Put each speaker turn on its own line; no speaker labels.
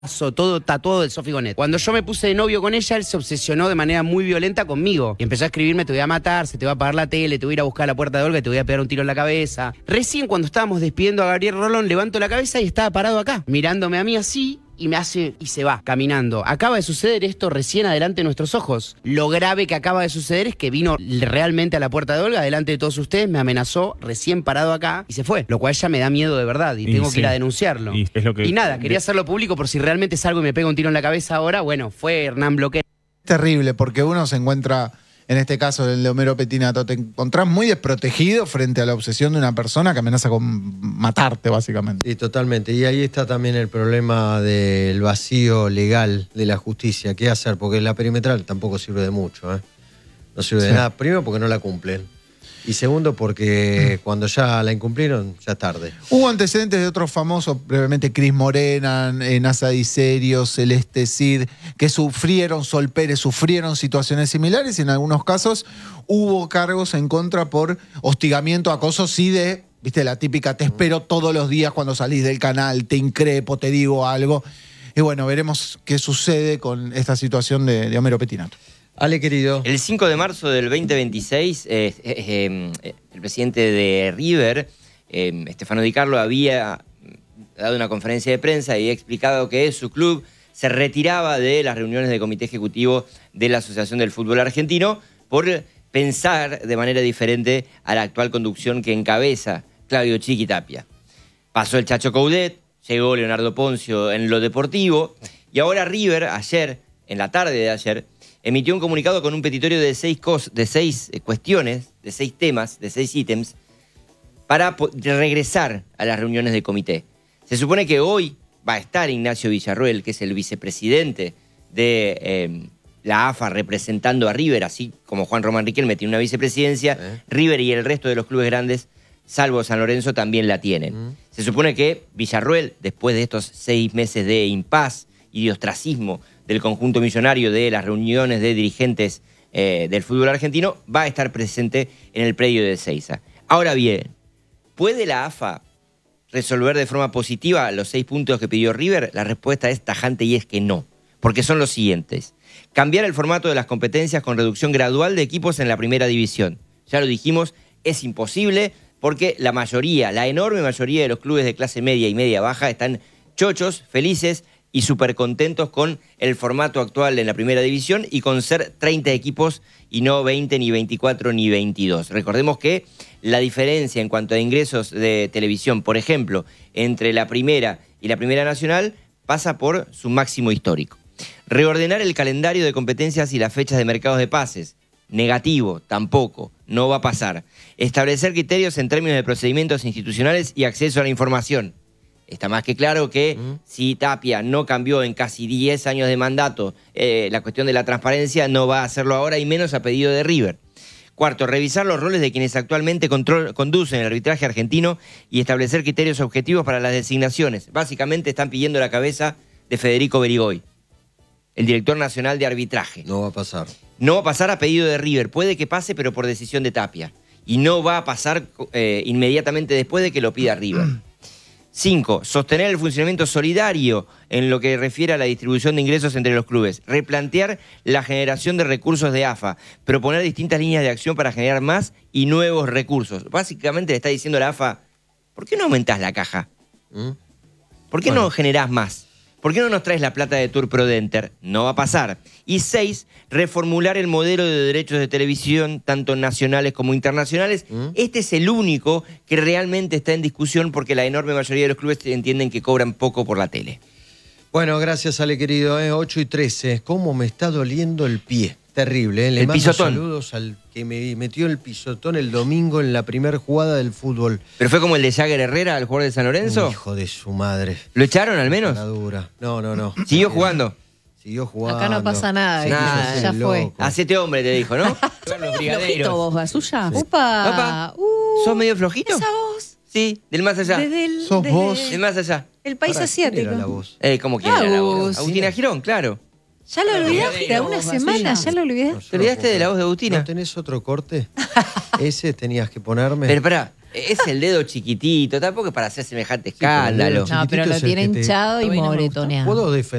todo tatuado del Sofi Gonet. Cuando yo me puse de novio con ella, él se obsesionó de manera muy violenta conmigo. Y empezó a escribirme: te voy a matar, se te va a apagar la tele, te voy a ir a buscar a la puerta de Olga y te voy a pegar un tiro en la cabeza. Recién cuando estábamos despidiendo a Gabriel Rolón, levanto la cabeza y estaba parado acá, mirándome a mí así, y me hace, y se va, caminando. Acaba de suceder esto recién adelante de nuestros ojos. Lo grave que acaba de suceder es que vino realmente a la puerta de Olga, delante de todos ustedes, me amenazó, recién parado acá, y se fue. Lo cual ya me da miedo de verdad, y tengo que ir a denunciarlo. Y nada, quería hacerlo público por si realmente salgo y me pega un tiro en la cabeza ahora. Bueno, fue Hernán Bloquet.
Terrible, porque uno se encuentra, en este caso el de Homero Pettinato, te encontrás muy desprotegido frente a la obsesión de una persona que amenaza con matarte, básicamente.
Sí, totalmente. Y ahí está también el problema del vacío legal de la justicia. ¿Qué hacer? Porque la perimetral tampoco sirve de mucho, ¿eh? No sirve de nada. Primero, porque no la cumplen. Y segundo, porque cuando ya la incumplieron, ya es tarde.
Hubo antecedentes de otros famosos, brevemente Cris Morena, Nasa Di Serio, Celeste Cid, que sufrieron, Sol Pérez, sufrieron situaciones similares y en algunos casos hubo cargos en contra por hostigamiento, acoso, sí de, viste, la típica, te espero todos los días cuando salís del canal, te increpo, te digo algo. Y bueno, veremos qué sucede con esta situación de Homero Pettinato.
Ale, querido.
El 5 de marzo del 2026, el presidente de River, Stefano Di Carlo, había dado una conferencia de prensa y había explicado que su club se retiraba de las reuniones del comité ejecutivo de la Asociación del Fútbol Argentino por pensar de manera diferente a la actual conducción que encabeza Claudio Chiqui Tapia. Pasó el Chacho Coudet, llegó Leonardo Poncio en lo deportivo y ahora River, ayer, en la tarde de ayer, emitió un comunicado con un petitorio de seis cuestiones, de 6 temas, de 6 ítems, para regresar a las reuniones del comité. Se supone que hoy va a estar Ignacio Villarroel, que es el vicepresidente de la AFA, representando a River, así como Juan Román Riquelme tiene una vicepresidencia, River y el resto de los clubes grandes, salvo San Lorenzo, también la tienen. Se supone que Villarroel, después de estos 6 meses de impas y de ostracismo del conjunto millonario de las reuniones de dirigentes del fútbol argentino, va a estar presente en el predio de Ezeiza. Ahora bien, ¿puede la AFA resolver de forma positiva los 6 puntos que pidió River? La respuesta es tajante y es que no, porque son los siguientes. Cambiar el formato de las competencias con reducción gradual de equipos en la primera división. Ya lo dijimos, es imposible porque la mayoría, la enorme mayoría de los clubes de clase media y media baja están chochos, felices y súper contentos con el formato actual en la primera división y con ser 30 equipos y no 20, ni 24, ni 22. Recordemos que la diferencia en cuanto a ingresos de televisión, por ejemplo, entre la primera y la primera nacional, pasa por su máximo histórico. Reordenar el calendario de competencias y las fechas de mercados de pases. Negativo, tampoco, no va a pasar. Establecer criterios en términos de procedimientos institucionales y acceso a la información. Está más que claro que si Tapia no cambió en casi 10 años de mandato la cuestión de la transparencia, no va a hacerlo ahora y menos a pedido de River. Cuarto, revisar los roles de quienes actualmente conducen el arbitraje argentino y establecer criterios objetivos para las designaciones. Básicamente están pidiendo la cabeza de Federico Berigoy, el director nacional de arbitraje.
No va a pasar.
No va a pasar a pedido de River. Puede que pase, pero por decisión de Tapia. Y no va a pasar inmediatamente después de que lo pida River. 5. Sostener el funcionamiento solidario en lo que refiere a la distribución de ingresos entre los clubes. Replantear la generación de recursos de AFA. Proponer distintas líneas de acción para generar más y nuevos recursos. Básicamente le está diciendo a la AFA, ¿por qué no aumentás la caja? ¿Por qué no generás más? ¿Por qué no nos traes la plata de Tour Prodenter? No va a pasar. Y 6, reformular el modelo de derechos de televisión, tanto nacionales como internacionales. Este es el único que realmente está en discusión porque la enorme mayoría de los clubes entienden que cobran poco por la tele.
Bueno, gracias, Ale, querido. 8:13. ¿Cómo me está doliendo el pie? Terrible, ¿eh? Le
El
mando
pisotón.
saludos al que me metió el pisotón el domingo en la primera jugada del fútbol.
¿Pero fue como el de Jagger Herrera, el jugador de San Lorenzo?
Hijo de su madre.
¿Lo echaron al menos?
Dura. No.
¿Siguió jugando?
Siguió jugando.
Acá no pasa nada,
Nada,
ya fue.
Hacete hombre, te dijo, ¿no?
Son los flojito vos, Gasulla.
Sí.
Upa.
¿Sos medio flojito?
Esa voz.
Sí, del más allá.
Sos vos.
Del más allá.
El país
Pará, ¿quién
asiático.
era la voz?
¿Cómo quién era la voz?
Agus.
Agustina Girón, claro.
Ya lo olvidaste, a una semana, ya lo olvidaste.
¿Te olvidaste de la voz de Agustina?
¿No tenés otro corte? Ese tenías que ponerme.
Pero pará, Es el dedo chiquitito, tampoco es para hacer semejante
pero el dedo
escándalo.
chiquitito
No, pero
es
lo
el
tiene
que te-
hinchado y
A mí no me gusta.
moretoneado.
¿Puedo defender